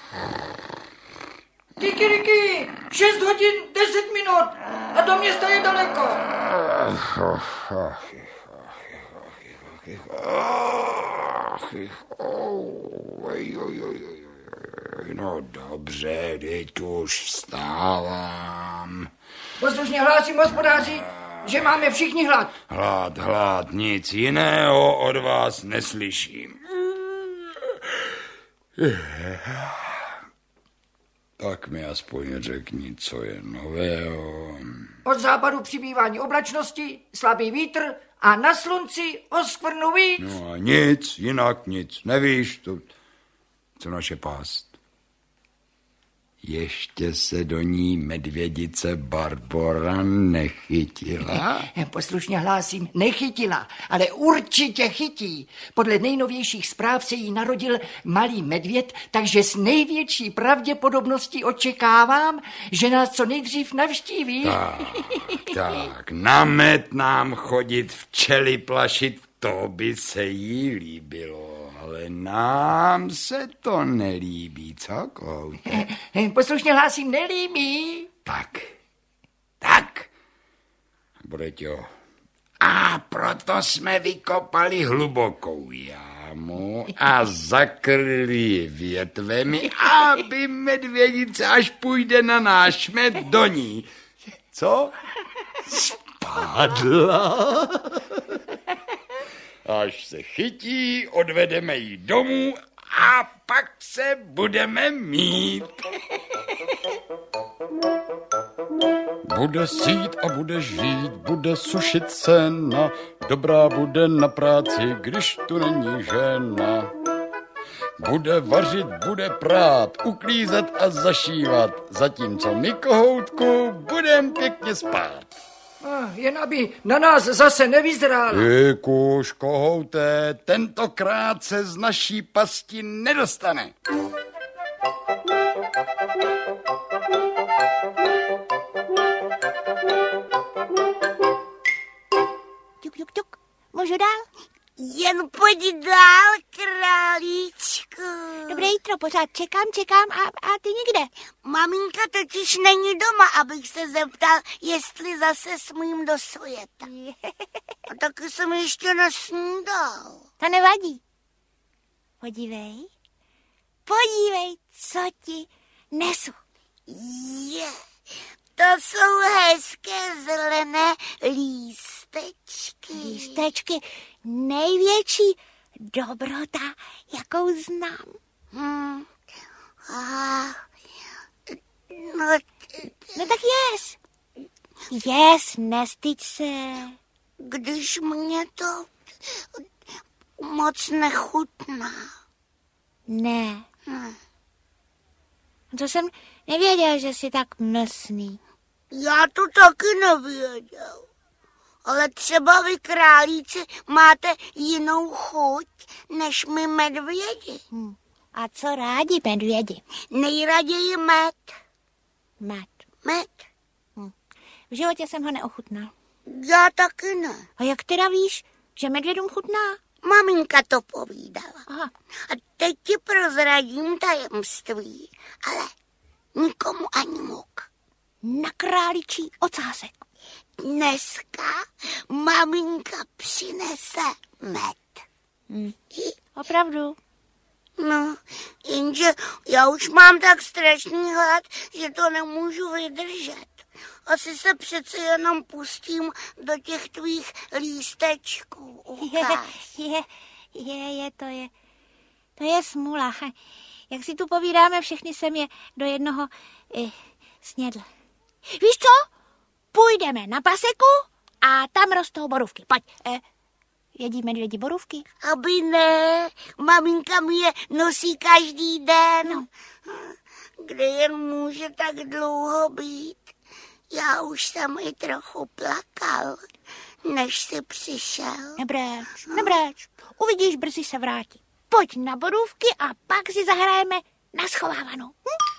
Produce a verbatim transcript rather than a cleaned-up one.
Kikiriki, šest hodin, deset minut a do města je daleko. No dobře, teď už vstávám. Poslušně hlásím hospodáři, že máme všichni hlad. Hlad, hlad, nic jiného od vás neslyším. Tak mi aspoň řekni, co je nového. Od západu přibývání oblačnosti, slabý vítr a na slunci oskvrnu víc. No a nic, jinak nic. Nevíš, to, co naše pást. Ještě se do ní medvědice Barbora nechytila? Poslušně hlásím, nechytila, ale určitě chytí. Podle nejnovějších zpráv se jí narodil malý medvěd, takže s největší pravděpodobností očekávám, že nás co nejdřív navštíví. Tak, tak, na med nám chodit včely plašit, to by se jí líbilo. Ale nám se to nelíbí, co, Koute? Poslušně hlásím, nelíbí. Tak, tak, bude to. A proto jsme vykopali hlubokou jámu a zakryli ji větvemi, aby medvědice, až půjde na náš med, do ní. Co? Spadla. Až se chytí, odvedeme ji domů a pak se budeme mít. Bude sít a bude žít, bude sušit sena, dobrá bude na práci, když tu není žena. Bude vařit, bude prát, uklízet a zašívat, zatímco my, Kohoutku, budem pěkně spát. Jen aby na nás zase nevyzrála. Děkuš, Kohouté, tentokrát se z naší pasti nedostane. Tuk, tuk, tuk. Můžu dál? Jen pojď dál, králíčku. Dobré jitro, pořád čekám, čekám a, a ty nikde. Maminka totiž není doma, abych se zeptal, jestli zase smím do světa. A taky jsem ještě nesnídal. To nevadí. Podívej, podívej, co ti nesu. Je, to jsou hezké zelené lístečky. Lístečky, největší dobrota, jakou znám. Hmm. A, no, no tak jes. Jes, nestyď se. Když mě to moc nechutná. Ne. Hmm. To jsem nevěděl, že jsi tak mlsný. Já to taky nevěděl. Ale třeba vy, králíci, máte jinou chuť než my medvědi. Hmm. A co rádi medvědi? Nejraději med. Med. Med. Hmm. V životě jsem ho neochutnal. Já taky ne. A jak teda víš, že medvědům chutná? Maminka to povídala. Aha. A teď ti prozradím tajemství, ale nikomu ani muk. Na králičí ocásek. Dneska maminka přinese med. Hmm. Opravdu? No, jenže já už mám tak strašný hlad, že to nemůžu vydržet. Asi se přece jenom pustím do těch tvých lístečků. Ukáž. Je, je, je, je, to je, to je smůla. Jak si tu povídáme, všechny jsem je do jednoho eh, snědl. Víš co? Půjdeme na paseku a tam rostou borůvky. Pojď. Eh, jedí medvědi borůvky? Aby ne. Maminka mi je nosí každý den. No. Kde jen může tak dlouho být. Já už jsem i trochu plakal, než jsi přišel. Nebráč, nebráč. Uvidíš, brzy se vrátí. Pojď na borůvky a pak si zahrajeme na schovávanou. Hm?